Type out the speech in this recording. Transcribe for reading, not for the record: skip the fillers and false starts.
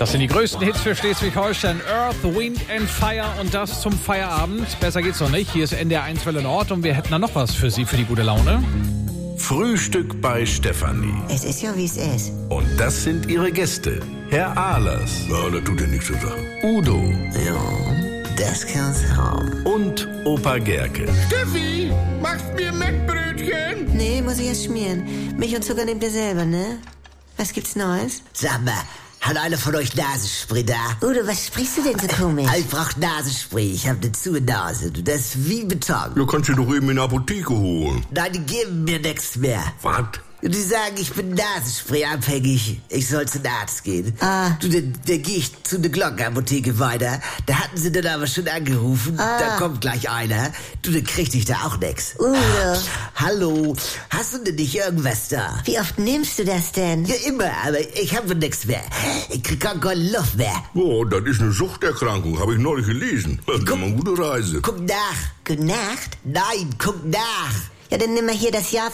Das sind die größten Hits für Schleswig-Holstein. Earth, Wind and Fire und das zum Feierabend. Besser geht's noch nicht. Hier ist NDR 1 Welle Nord und wir hätten da noch was für Sie, für die gute Laune. Frühstück bei Stefanie. Es ist ja, wie es ist. Und das sind ihre Gäste. Herr Ahlers. Ja, das tut ja nichts zu sagen. Udo. Ja, das kann's haben. Und Opa Gerke. Steffi, machst mir Mettbrötchen? Nee, muss ich erst schmieren. Milch und Zucker nehmt ihr selber, ne? Was gibt's Neues? Sag mal, hat einer von euch Nasenspray da? Udo, was sprichst du denn so komisch? Ich brauch Nasenspray, ich hab eine zu Nase. Das ist wie Beton. Ja, kannst du doch eben in der Apotheke holen. Nein, die geben mir nichts mehr. Was? Die sagen, ich bin Nasenspray abhängig. Ich soll zum Arzt gehen. Du, dann geh ich zu der Glockenapotheke weiter. Da hatten sie dann aber schon angerufen. Da kommt gleich einer. Du, dann krieg ich da auch nix. Udo. Hallo, hast du denn nicht irgendwas da? Wie oft nimmst du das denn? Ja, immer, aber ich habe nix mehr. Ich krieg gar keine Luft mehr. Oh, das ist eine Suchterkrankung, habe ich neulich gelesen. Das ist mal eine gute Reise. Guck nach. Gute Nacht. Nein, guck nach. Ja, dann nimm mal hier das Jahr